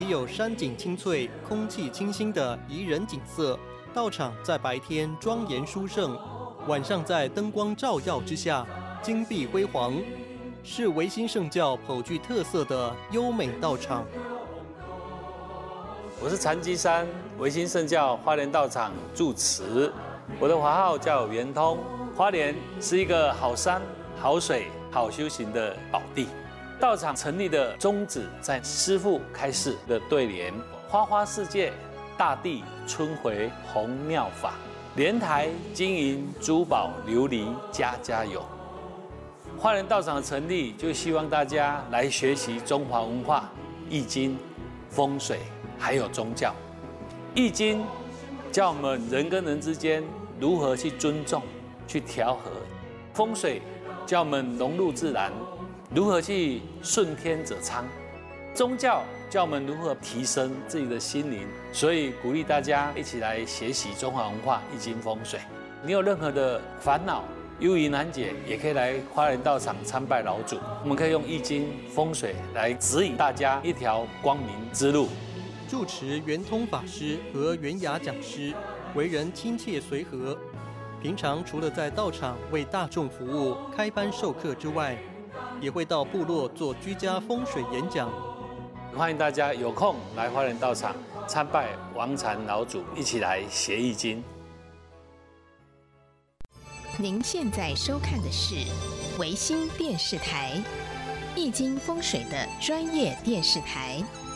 岂有山景清翠、空气清新的宜人景色。道场在白天庄严殊胜，晚上在灯光照耀之下，金碧辉煌，是维新圣教颇具特色的优美道场。 我是禅机山维新圣教花莲道场住持，我的法号叫圆通。花莲是一个好山、好水、好修行的宝地。道场成立的宗旨在师父开示的对联：花花世界，大地春回红妙法，莲台金银珠宝琉璃家家有。花莲道场的成立，就希望大家来学习中华文化、易经、风水，还有宗教。易经教我们人跟人之间如何去尊重、去调和；风水教我们融入自然，如何去顺天者昌；宗教教我们如何提升自己的心灵。所以鼓励大家一起来学习中华文化、易经、风水。你有任何的烦恼、忧疑难解，也可以来花莲道场参拜老祖。我们可以用易经、风水来指引大家一条光明之路。 住持圆通法师和圆雅讲师为人亲切随和，平常除了在道场为大众服务、开班授课之外，也会到部落做居家风水演讲。 欢迎大家有空来花莲道场参拜王禅老祖，一起来学易经。 您现在收看的是维新电视台，易经风水的专业电视台。